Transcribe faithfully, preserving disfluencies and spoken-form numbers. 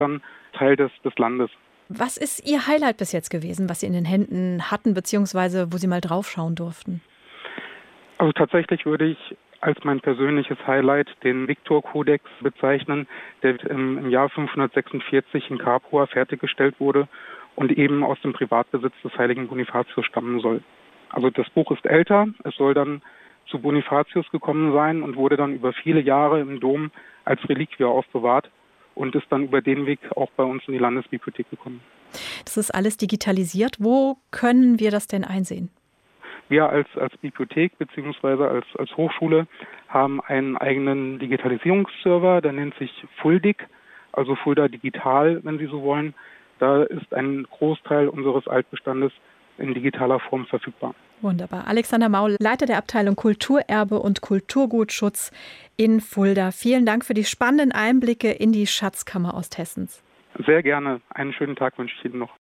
dann Teil des, des Landes. Was ist Ihr Highlight bis jetzt gewesen, was Sie in den Händen hatten, beziehungsweise wo Sie mal draufschauen durften? Also tatsächlich würde ich als mein persönliches Highlight den Victor-Kodex bezeichnen, der im, im Jahr fünfhundertsechsundvierzig in Capua fertiggestellt wurde und eben aus dem Privatbesitz des heiligen Bonifatius stammen soll. Also das Buch ist älter, es soll dann zu Bonifatius gekommen sein und wurde dann über viele Jahre im Dom als Reliquie aufbewahrt und ist dann über den Weg auch bei uns in die Landesbibliothek gekommen. Das ist alles digitalisiert. Wo können wir das denn einsehen? Wir als, als Bibliothek bzw. als, als Hochschule haben einen eigenen Digitalisierungsserver, der nennt sich Fuldig, also Fulda Digital, wenn Sie so wollen. Da ist ein Großteil unseres Altbestandes in digitaler Form verfügbar. Wunderbar. Alexander Maul, Leiter der Abteilung Kulturerbe und Kulturgutschutz in Fulda. Vielen Dank für die spannenden Einblicke in die Schatzkammer Osthessens. Sehr gerne. Einen schönen Tag wünsche ich Ihnen noch.